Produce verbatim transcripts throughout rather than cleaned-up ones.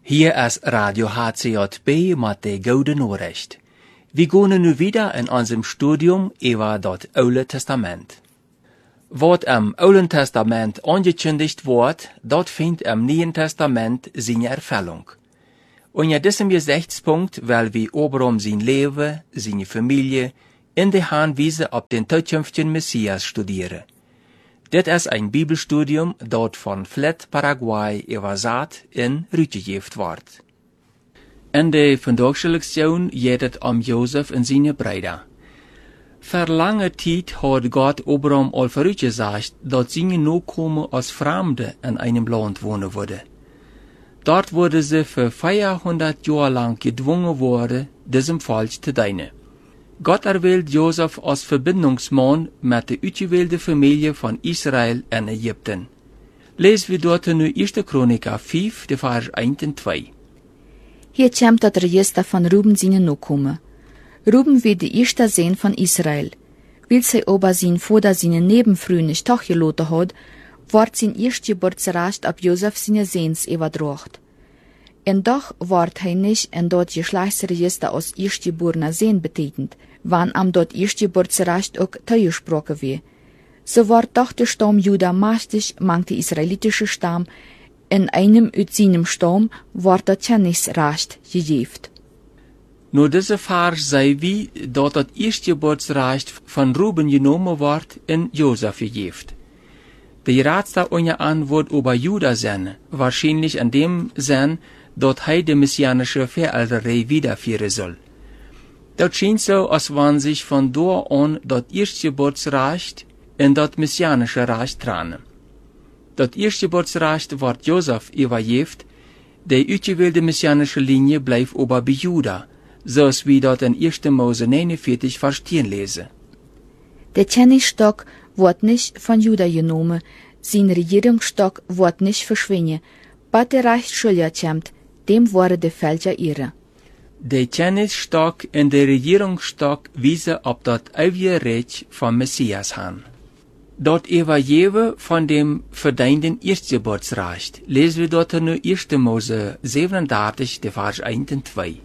Hier ist Radio H C J B mit der Gute Nachricht. Wir gehen nu wieder in unserem Studium über das Alte Testament. Was im Alten Testament angekündigt wird, das findet im Neuen Testament seine Erfüllung. Und in diesem Gesichtspunkt will wir Abraham sein Leben, seine Familie, in der Hinweise auf den zukünftigen Messias studieren. Dit is ein Bibelstudium dat von Flat Paraguay übersat in Rüttegeft wordt. In der vandaagse Lektion geht es um Josef und seine Brüder. Für lange Zeit hat Gott Abraham al vorausgesagt, dass seine Nachkommen als Fremde in einem Land wohnen würden. Dort wurde sie für vierhundert Jahre lang gedwungen worden, diesem Volk zu dienen. Gott erwählt Josef als Verbindungsmann mit der ausgewählten Familie von Israel in Ägypten. Lesen wir dort nu erste Chroniker vijf, de vers eins und zwei. Hier kommt das Register von Ruben seine Nachkommen. Ruben wird der erste Sohn von Israel. Weil sie aber sein Vater seine Nebenfrau nicht doch gelassen hat, wird sein Erstgeburtsrecht auf Josef seine Sohns übertragen. Und doch wird er nicht in dort Geschlechtsregister als erstgeborener Sohn betitelt, wann am dort Erstgeburtsrecht auch zugesprochen wird. So wird doch der Stamm Juda mächtig, mangt der israelitische Stamm, in einem aus seinem Stamm wird das Kenntnisrecht gegeben. Nur diese Vers sei wie, dass das Erstgeburtsrecht von Ruben genommen wird in Josef gegeben. Die Ratste ohne Antwort über Juda sein, wahrscheinlich in dem Sinn, dass er die messianische Verälterei wiederführen soll. Das scheint so, als wenn sich von da an das Erstgeburtsrecht in das messianische Reich trennen. Das Erstgeburtsrecht wird Josef übergeben, die ausgewählte messianische Linie bleibt aber bei Juda, so wie dort in erster Mose neunundvierzig verstehen lese. Der Kenntnisstock wird nicht von Juda genommen, sein Regierungsstock wird nicht verschwinden, aber der Reichsschulter kommt, dem wurde der Fälscher ihre. Der Kenntnisstock und der Regierungsstock wiesen auf das ewige Reich vom Messias hin. Dort Evangelium von dem verdienten Erstgeburtsrecht lesen wir dort nur erster Mose siebenunddreißig, der Vers eins und zwei.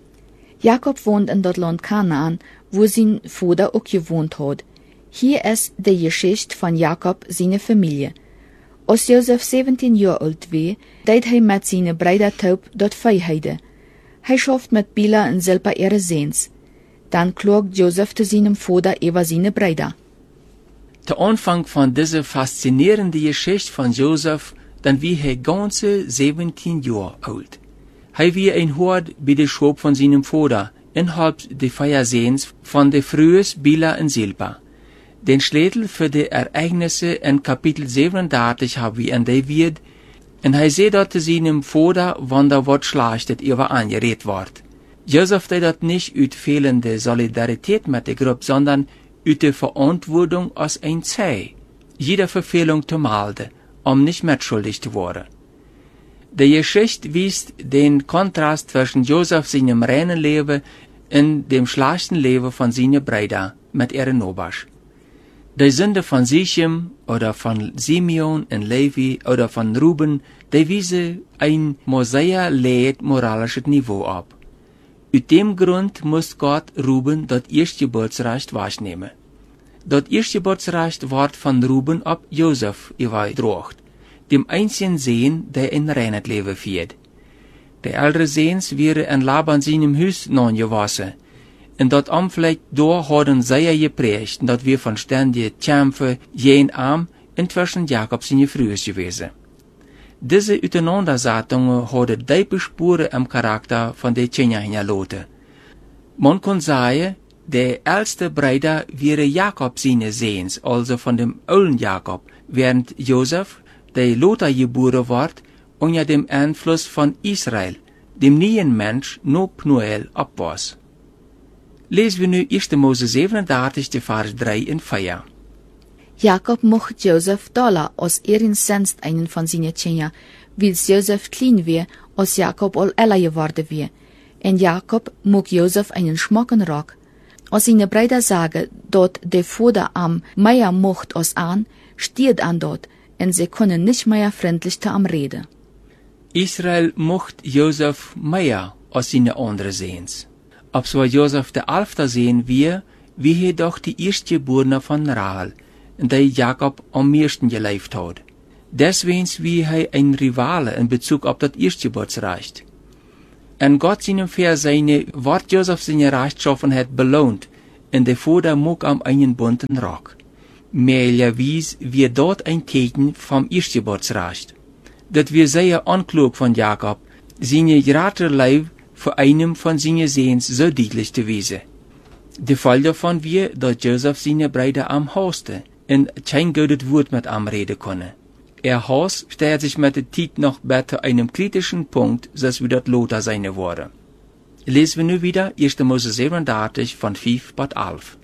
Jakob wohnt in dort Land Kanaan, wo sein Vater auch gewohnt hat. Hier ist die Geschichte von Jakob, seine Familie. Als Josef siebzehn Jahre alt war, deed hij mit seinen Brüdern taub dort Freiheide. Hij schafft mit Bila und Silpa ihre Sehns. Dann klagt Josef zu seinem Vater über seine Brüder. Der Anfang von dieser faszinierenden Geschichte von Josef, dann wie er ganze siebzehn Jahre alt. Er war ein Hort bei der Schop von seinem Vater, innerhalb der Feiersehens von der frühes Bila und Silpa. Den Schlüssel für die Ereignisse in Kapitel siebenunddreißig haben wir in der Wird, und er sieht dort zu seinem Vater, wann da Wort schlachtet über angeredet wird. Josef deed das nicht aus fehlende Solidarität mit der Gruppe, sondern aus der Verantwortung als ein Zeh, jede Verfehlung zu melden, um nicht mitschuldig zu werden. Die Geschichte weist den Kontrast zwischen Josef seinem reinen Leben und dem schlechten Leben von seinen Brüdern mit ihren Nobasch. Die Sünde von Sichem oder von Simeon und Levi oder von Ruben, die wiesen ein Mosaia-leid moralisches Niveau ab. Aus dem Grund muss Gott Ruben das Erstgeburtsrecht wahrnehmen. Das Erstgeburtsrecht wird von Ruben ab Josef übertragen, dem einzigen Sohn, der in reines Leben führt. Die ältere Sehns wäre in Laban seinem Haus nachgewassen. Und dat Amfleck door hadden zij geprägt, dat wir von ständige Kämpfe jen arm inzwischen Jakob seine Frühe gewesen. Diese Auseinandersetzungen hadden diepe Spuren im Charakter von den Kinder hinterlassen. Man kann sagen, der älteste Bruder wäre Jakob seine Sehns, also von dem alten Jakob, während Josef, der Lothar geboren wird, unter dem Einfluss von Israel, dem neuen Mensch, no Pnuel abwas. Lesen wir nu erster Mose siebenunddreißig, die Vers drei und vier. Jakob mocht Josef dollar als ehrensenst einen von seinen Kindern, weil Josef klein war, als Jakob al älter geworden war. Und Jakob mocht Josef einen schmucken Rock. Als seine Brüder sagen, dort der Vater am mehr mocht als an, steht an dort, und sie können nicht mehr freundlich zu am reden. Israel mocht Josef mehr als seine andere Sehens. Ob so Josef der Alfter sehen wir, wie jedoch die Erstgeborene von Rahel, die Jakob am meisten gelebt hat. Deswegen wie er ein Rivale in Bezug auf das Erstgeburtsrecht. En Gott seinem Vers seine, wat Josef seine Rechtschaffen hat belohnt, en der Vater mog am einen bunten Rock. Mehrerweise wir dort ein Teken vom Erstgeburtsrecht. Dat wir sehr anklug von Jakob, seine Raterleib für einem von seinen Sehens so deutlich zu wiesen. De Fall davon wir, dass Josef seine Brüder am hauste, en kein gutes Wort mit am reden konnte. Er Haus stellt sich mit der Zeit noch besser einem kritischen Punkt, dass wir dort Lothar seine wurde. Lesen wir nu wieder erster Mose siebenunddreißig von fünf bis elf.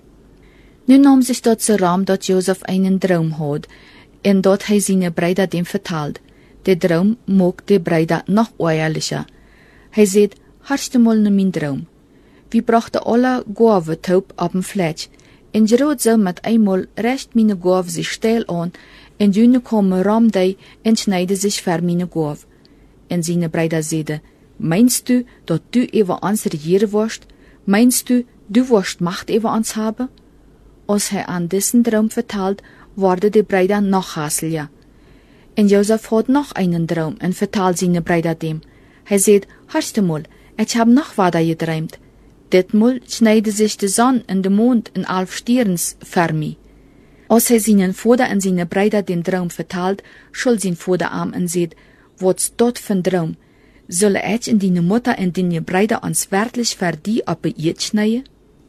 Nu nahm sich dort zu Raum, dat Josef einen Traum had, en dort hij seine Brüder dem vertalt. Der Traum mag de Brüder noch ehrlicher. Hij sagt, harste mal ne min Traum. Wir brachten alle Gaven taub auf dem Fletsch, en gerot so mit einmal recht meine Gaven sich steil an, en jene komen ram dei en schneiden sich ver meine Gaven. En seine Brüder zeiden, meinst du, dat du über uns regieren wirst? Meinst du, du wirst Macht über uns haben? Als hij an diesen Traum vertalt, worden die Brüder noch hasseliger. En Josef hat noch einen Traum en vertalt seine Brüder dem. Hij sagt, harste mal, ich hab noch weiter geträumt. Ditmal schneide sich die Sonne und der Mond in elf Stirns für mich. Als hij seinen Vater en seine Brüder den Traum vertalt, schuld sein Vater an und sagt, was dort für ein Traum? Soll ich in deine Mutter und deine Brüder uns wirklich für die ab ihr schneiden?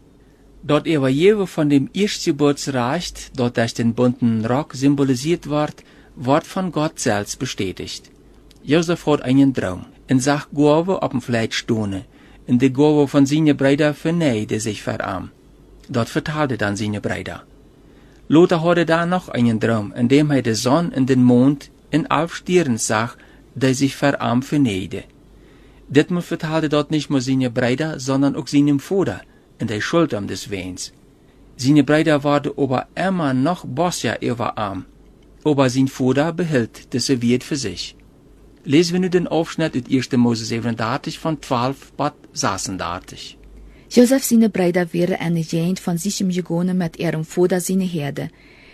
Dort Evangelium von dem Erstgeburtsrecht, dort durch den bunten Rock symbolisiert wird, wird von Gott selbst bestätigt. Josef hat einen Traum und sagt Gabe auf dem Fleisch stone, und die Gabe von seinen Brüdern verneide sich verarm. Dort verteilte dann seine Brüder. Lothar hatte da noch einen Traum, in dem er die Sonne und den Mond in elf Stirn sah, die sich verarm verneide. Ditmal verteilte dort nicht nur seine Brüder, sondern auch seinem Vater, und der Schuld am des Wehns. Seine Brüder waren aber immer noch bosser über arm. Aber sein Vater behält das Serviert für sich. Lesen wir nu den Aufschnitt aus erster Mose siebenunddreißig von zwölf bis sechsunddreißig. Josef seine Brüder wären eine Jent von Sichem gegangen mit ihrem Vater seine Herde.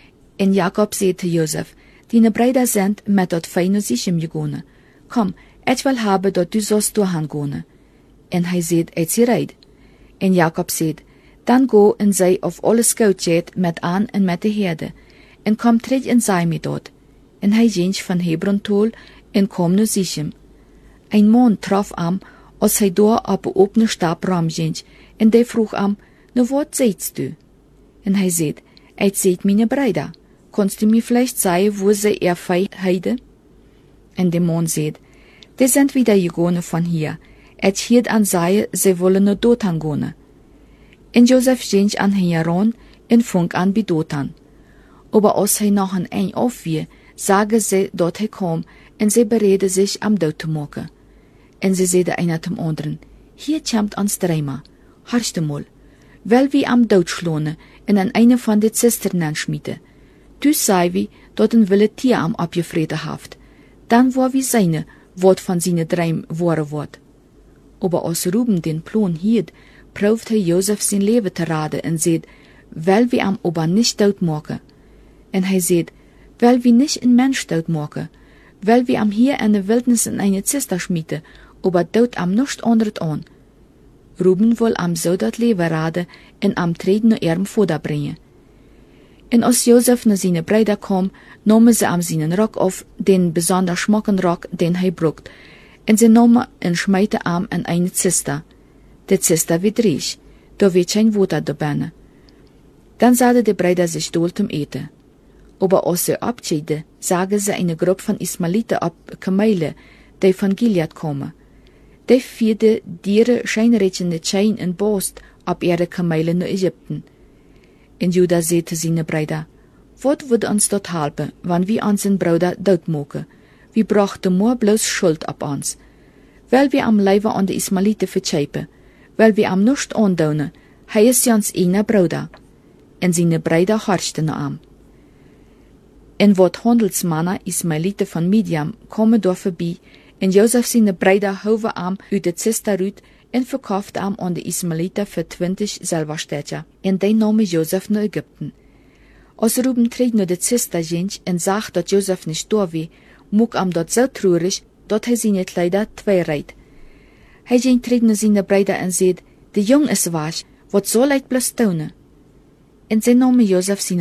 En Jakob sagte Josef, deine Brüder sind mit dort feine Sichem gegangen. Komm, ich will haben, dort du sollst durchgehen. En hij sagt, ich sie reid. En Jakob sagt, dann go en sei auf alles Goudjet mit an en mit der Herde. En kom terug en sei mir dort. En hij ging van Hebron tol en kom nu Sichem. Ein Mann traf am, als hij door op een opene stap ram ging, en die vroeg am, nu wat zeidst du? En hij zei, ich seht meine Brüder. Kannst du mir vielleicht sagen, wo sie er fei heide? En der Mann zei, die sind wieder gegangen von hier. Ich hielt an sei, sie wollen nur Dothan gehen. En Josef ging an heran en fang an bei Dothan. Aber als hij noch ein ein aufwie, sage sie, dort hij kam, en sie bereden sich am Dood te maken. En sie zeiden einer zum anderen, hier kommt ans Dreimer. Harste mal, weil wir am Dood schlonen en an eine von de Zisternen schmieden. Du sei wie, dort ein wille Tier am abgefreden haft. Dann war wie seine, wat von seine Dreim worden wird. Aber als Ruben den Plan hielt, prüft hij Josef sein Leben te raden en zei, weil wir am Ober nicht dood maken. En hij zei, weil wir nicht ein Mensch dood maken, weil wir am hier in der Wildnis in eine Zister schmieden, aber dood am nicht anderet an. Ruben will am so dat Leben raden en am Treden naar ihrem Vater brengen. En als Josef naar seine Brüder kam, nahmen sie am seinen Rock auf, den besonders schmucken Rock, den hij brucht, en sie nahmen en schmeiten am in eine Zister. De Zister wird reich, da wird kein Wasser dabei. Dann sahen die Brüder sich dort zum Eten. Aber als sie abschieden, sagen sie eine Gruppe von Ismaeliten ab Kamele, die von Gilead kommen. Die vierde Dieren scheinreichende Chain en Bost ab ihre Kamele naar Ägypten. En Juda sagte seine Brüder, wat würde uns dort helpen, wann wir unseren Bruder dood maken? Wir brachten nur bloß Schuld ab uns. Weil wir am Leibe an die Ismaeliten verzepen, weil wir am nicht andonen, hij is jans ene Bruder. En seine Brüder harschten am. En wat handelsmannen Ismaeliten von Midian komen door voorbij, En Josef sine breide houwe am uit het zesta ruut en verkaufte am aan de Ismaelita voor twintig silverstädtje. En die nam Josef naar Egypten. Als Ruben treed naar de zesta ging en zag dat Josef niet door was, moek am dat zo treurig, dat hij zijn kleider twee reed. Hij ging treed naar zijn breide en zei, de jong is waas, wat zal ik plus tonen? En zij namen Josef zijn